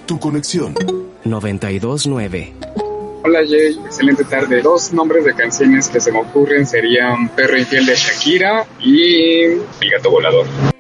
Tu conexión. 92.9. Hola Jay, excelente tarde. 2 nombres de canciones que se me ocurren serían Perro Infiel de Shakira y El Gato Volador.